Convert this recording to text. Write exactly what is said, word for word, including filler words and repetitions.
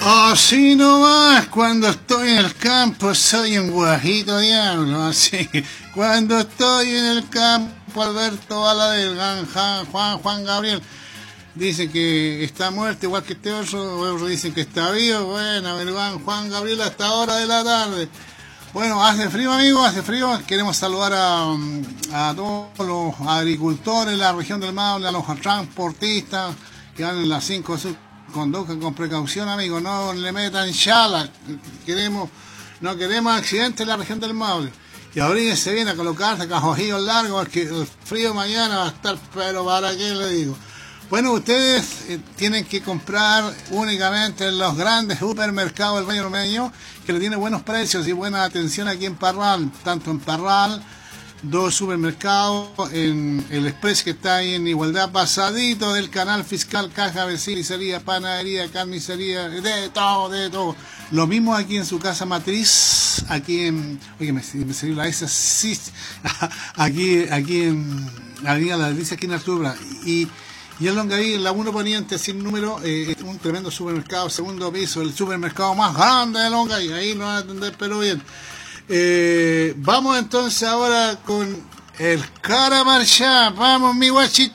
Así nomás, cuando estoy en el campo soy un guajito diablo, así. Cuando estoy en el campo, Alberto Valadez, Juan, Juan Gabriel, dicen que está muerto igual que este otro, otros dicen que está vivo, bueno, verdad, Juan Gabriel hasta hora de la tarde. Bueno, hace frío, amigos, hace frío. Queremos saludar a, a todos los agricultores de la región del Maule, a los transportistas que van en las cinco sur. Conduzcan con precaución, amigos, no le metan chala. Queremos, no queremos accidentes en la región del Maule. Y ahorita se viene a colocarse cajojillos largos, porque el frío mañana va a estar, pero para qué le digo. Bueno, ustedes eh, tienen que comprar únicamente en los grandes supermercados del Valle Ormeño, que le tiene buenos precios y buena atención aquí en Parral, tanto en Parral, dos supermercados, en el Express que está ahí en Igualdad, pasadito del canal fiscal, caja, vecinicería, panadería, carnicería, de todo, de todo. Lo mismo aquí en su casa matriz, aquí en, oye, me, me salió la esa, sí, aquí, aquí en la Avenida La Delicia, aquí en Arturo, y Y en Longaví, en la uno Poniente, sin número, eh, un tremendo supermercado, segundo piso, el supermercado más grande de Longaví, ahí nos van a atender, pero bien. Eh, vamos entonces ahora con el Cara Marchá, vamos mi guachito.